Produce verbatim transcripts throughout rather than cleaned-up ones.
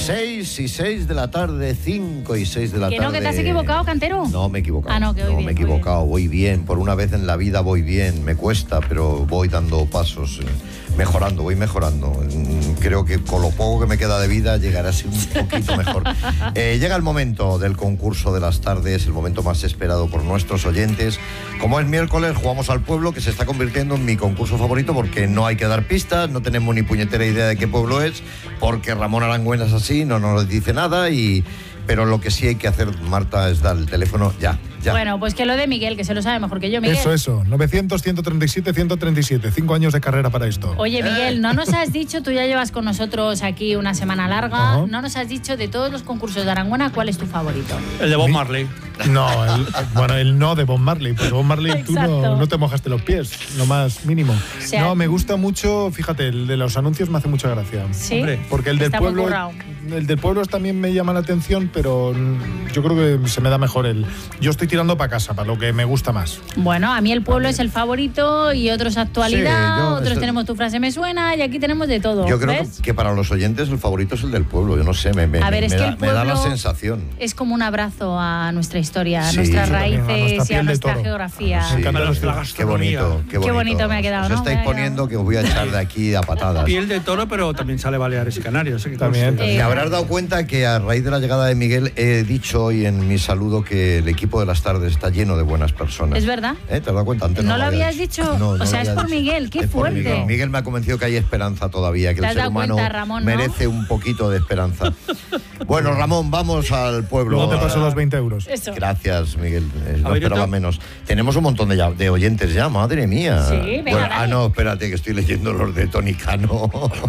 seis y seis de la tarde, cinco y seis de la ¿Que tarde. no, que te has equivocado, Cantero? No, me he equivocado. Ah, no, que voy no, bien, me he equivocado, voy bien. Por una vez en la vida voy bien. Me cuesta, pero voy dando pasos, eh, mejorando, voy mejorando. Mm, Creo que con lo poco que me queda de vida llegaré así un poquito mejor. Eh, llega el momento del concurso de las tardes, el momento más esperado por nuestros oyentes. Como es miércoles, jugamos al pueblo, que se está convirtiendo en mi concurso favorito porque no hay que dar pistas, no tenemos ni puñetera idea de qué pueblo es, porque Ramón Arangüena es así, no nos dice nada, y pero lo que sí hay que hacer, Marta, es dar el teléfono ya. Ya. Bueno, pues que lo de Miguel, que se lo sabe mejor que yo, Miguel. Eso, eso. novecientos, ciento treinta y siete, ciento treinta y siete. Cinco años de carrera para esto. Oye, Miguel, no nos has dicho, tú ya llevas con nosotros aquí una semana larga, Uh-huh. no nos has dicho de todos los concursos de Arangüena, ¿cuál es tu favorito? El de Bob Marley. No, el, bueno, el no de Bob Marley. Porque Bob Marley tú no, no te mojaste los pies, lo más mínimo. O sea, no, me gusta mucho, fíjate, el de los anuncios me hace mucha gracia. Sí, Hombre, porque el del está muy pueblo, currado. el del pueblo también me llama la atención, pero yo creo que se me da mejor el. Yo estoy tirando para casa, para lo que me gusta más. Bueno, a mí el pueblo es el favorito y otros actualidad, Sí, yo- otros esto- tenemos tu frase me suena y aquí tenemos de todo. Yo creo ¿ves? que, que para los oyentes el favorito es el del pueblo, yo no sé, me, me, A ver, me es que da, el me da la pueblo sensación. Es como un abrazo a nuestra historia, a Sí, nuestras sí, también, a raíces nuestra y a piel de nuestra toro. geografía. Sí. encanta Para los- la Qué gastronomía. bonito, qué bonito. Qué bonito me ha quedado, Os ¿no? estáis Me ha poniendo que os voy a echar de aquí a patadas. Piel de toro, pero también sale Baleares y Canarias. ¿eh? Que También, conste. también. Te habrás dado cuenta que a raíz de la llegada de Miguel he dicho hoy en mi saludo que el equipo de las tardes está lleno de buenas personas. ¿Es verdad? ¿Eh? ¿Te has dado cuenta? Antes ¿No no, lo había habías dicho? No, O no sea, lo es había por dicho. Miguel, qué Es por fuerte. Miguel. Miguel me ha convencido que hay esperanza todavía, que ¿Te el has ser dado humano cuenta, Ramón, no? merece un poquito de esperanza. Bueno, Ramón, vamos al pueblo. Luego te paso A- los veinte euros. Eso. Gracias, Miguel. Eh, no A ver, yo esperaba te- menos. Tenemos un montón de, ya- de oyentes ya, madre mía. Sí, venga, Bueno, ah, dale. no, espérate, que estoy leyendo los de Tony Cano.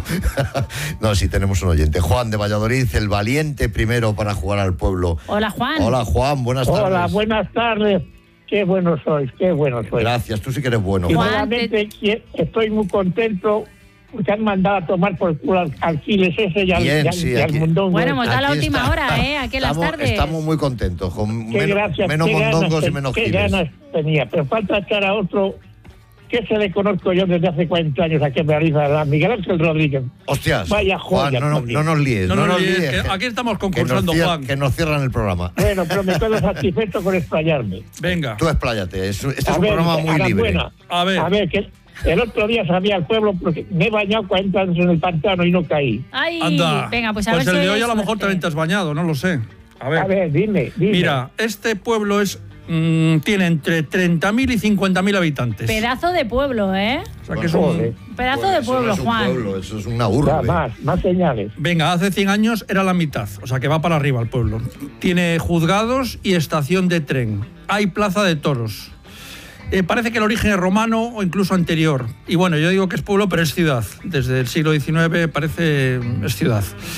No, sí, tenemos un oyente. Juan de Valladolid, el valiente primero para jugar al pueblo. Hola, Juan. Hola, Juan, buenas tardes. Hola, buenas tardes. Qué bueno sois, qué bueno sois. Gracias, tú sí que eres bueno. Y Juan, realmente qui- estoy muy contento porque han mandado a tomar por culo al Alquiles ese y al, Bien, y al- sí, y al aquí- mondongo. Bueno, hemos dado la Aquí última está. hora, ¿eh? Aquí en las estamos, tardes. Estamos muy contentos, con Qué menos, gracias, menos qué ganas, mondongos y te- menos qué giles. ganas tenía. Pero falta echar a otro que se le conozco yo desde hace cuarenta años aquí en Realiza, a Miguel Ángel Rodríguez. Hostias, Vaya Juan, joya no, no, también. no nos líes, No no, nos nos líes, líes. que aquí estamos que nos concursando, cier- Juan. Que nos cierran el programa. Bueno, pero me quedo satisfecho con explayarme. Venga. Tú expláyate, es, este es A un ver, programa muy libre. Arangüena, A ver. A ver, que el otro día salí al pueblo porque me he bañado cuarenta años en el pantano y no caí. Ay, Anda. venga, pues a pues ver el si de hoy hay a lo mejor suerte. también te has bañado, no lo sé. A ver. A ver, dime, dime. Mira, este pueblo es mm, tiene entre treinta mil y cincuenta mil habitantes. Pedazo de pueblo, ¿eh? O sea que es un- Joder. Pedazo Pues de eso pueblo, no es un Juan. pueblo, eso es una Ya, urbe. más, más señales. Venga, hace cien años era la mitad, o sea que va para arriba el pueblo. Tiene juzgados y estación de tren. Hay plaza de toros. Eh, parece que el origen es romano o incluso anterior. Y bueno, yo digo que es pueblo, pero es ciudad. Desde el siglo diecinueve parece es ciudad.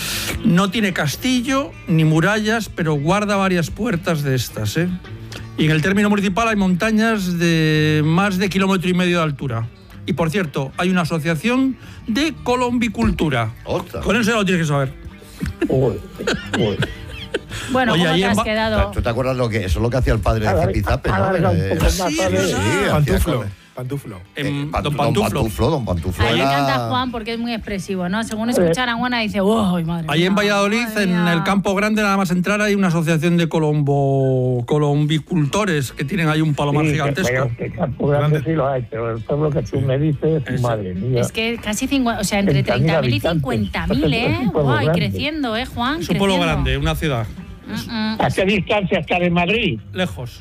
No tiene castillo ni murallas, pero guarda varias puertas de estas, ¿eh? Y en el término municipal hay montañas de más de kilómetro y medio de altura. Y por cierto, hay una asociación de colombicultura. Ostras. Con eso ya lo tienes que saber. Uy, uy. Bueno, Oye, ¿cómo ahí te en has Ba- quedado? ¿Tú te acuerdas lo que eso es lo que hacía el padre de Ahora- Zipizape, ¿no? ahora un Eh, poco más sí, tarde. sí, hacía Pantuflo, con- pantuflo. En Eh, Pantu- Don Pantuflo. Pantuflo, Don Pantuflo. A mí me era- encanta Juan porque es muy expresivo, ¿no? Según escucha a Arangüena dice, ¡uy, madre Ahí en mía, Valladolid, madre en mía". el Campo Grande, nada más entrar, hay una asociación de colombo, colombicultores que tienen ahí un palomar Sí, que- gigantesco. pero que Campo Grande sí lo hay, pero el pueblo que tú me dices, Eso. madre mía. Es que casi cincuenta, o sea, entre treinta mil treinta mil y habitantes. cincuenta mil, Es ¿eh? un pueblo Guay, grande. creciendo, ¿eh, Juan? Es un pueblo Creciendo. grande, una ciudad. Mm, mm. ¿A qué distancia está de Madrid? Lejos.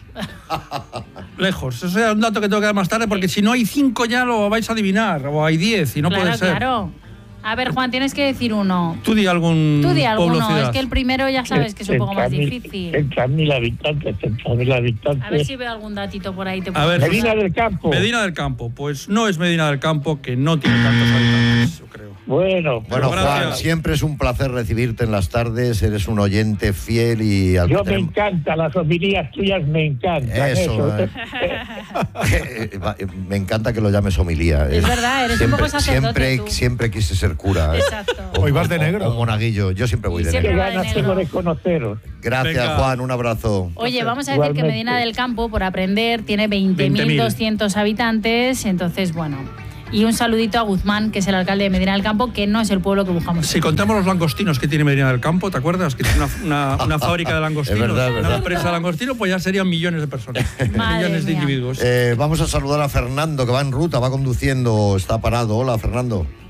Lejos. Eso es un dato que tengo que dar más tarde, porque si no hay cinco ya lo vais a adivinar, o hay diez, y no claro, puede ser. claro. A ver, Juan, tienes que decir uno. Tú di algún Tú di pueblo alguno, ciudad. es que el primero ya sabes que es un poco más treinta mil difícil. treinta mil habitantes, treinta mil habitantes. A ver si veo algún datito por ahí. Te A puedo ver, pasar. Medina del Campo. Medina del Campo. Pues no es Medina del Campo, que no tiene tantos habitantes, yo creo. Bueno, Bueno, Gracias. Juan, siempre es un placer recibirte en las tardes. Eres un oyente fiel y al yo que me tenemos- encanta, las homilías tuyas me encantan. Eso, Eso. eh. Eh, va, eh, Me encanta que lo llames homilía. Es Eh, verdad, eres un siempre, poco sacerdote Siempre, tú. siempre quise ser cura. eh. Exacto. O- Hoy vas de o- negro. O monaguillo. Yo siempre voy Y de siempre Qué negro. va de ganas negro. tengo de conoceros. Gracias, Venga. Juan. Un abrazo. Oye, vamos a decir que Igualmente. Medina del Campo, por aprender, tiene veinte veinte mil mil. doscientos habitantes. Entonces, bueno, Y un saludito a Guzmán, que es el alcalde de Medina del Campo, que no es el pueblo que buscamos. Si contamos los langostinos que tiene Medina del Campo, ¿te acuerdas? Que tiene una, una, una fábrica de langostinos, Es verdad, es verdad. una empresa de langostinos, pues ya serían millones de personas, Madre millones de mía. individuos. Eh, vamos a saludar a Fernando, que va en ruta, va conduciendo, está parado. Hola, Fernando.